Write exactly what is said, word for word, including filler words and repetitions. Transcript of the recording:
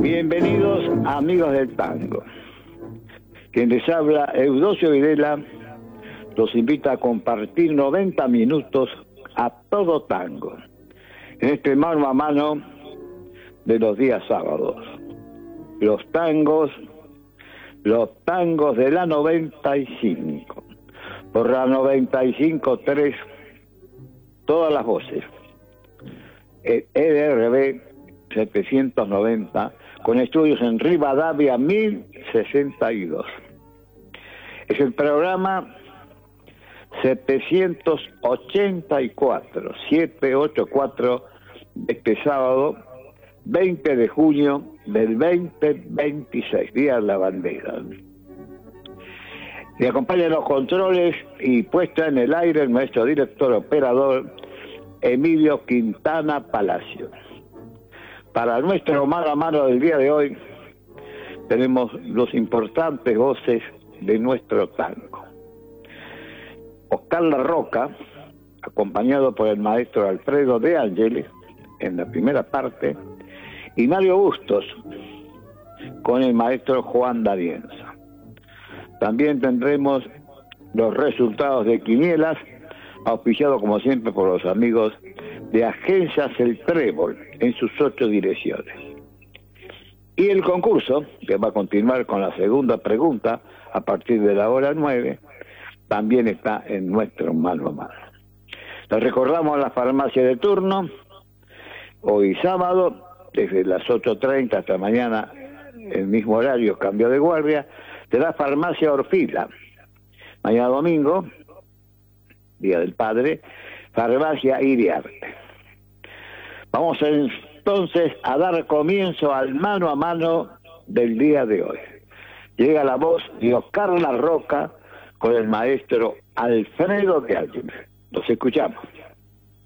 Bienvenidos amigos del tango. Quien les habla, Eudosio Videla, los invita a compartir noventa minutos a todo tango, en este mano a mano de los días sábados. Los tangos, los tangos de la noventa y cinco, por la noventa y cinco punto tres, todas las voces. E D R B setecientos noventa, con estudios en Rivadavia mil sesenta y dos. Es el programa setecientos ochenta y cuatro, setecientos ochenta y cuatro, de este sábado veinte de junio del veinte veintiséis, Día de la Bandera. Le acompañan los controles y puesta en el aire nuestro director operador Emilio Quintana Palacio. Para nuestro mano a mano del día de hoy tenemos los importantes voces de nuestro tango. Oscar La Roca, acompañado por el maestro Alfredo De Angelis en la primera parte, y Mario Bustos con el maestro Juan D'Arienza. También tendremos los resultados de quinielas, auspiciado como siempre por los amigos de Agencias El Trébol en sus ocho direcciones. Y el concurso, que va a continuar con la segunda pregunta a partir de la hora nueve, también está en nuestro mano a mano. Les recordamos la farmacia de turno, hoy sábado, desde las ocho treinta hasta mañana, el mismo horario, cambio de guardia, de la farmacia Orfila. Mañana domingo, Día del Padre, farmacia Iriarte. Vamos entonces a dar comienzo al mano a mano del día de hoy. Llega la voz de Oscar La Roca con el maestro Alfredo De Angelis. Los escuchamos.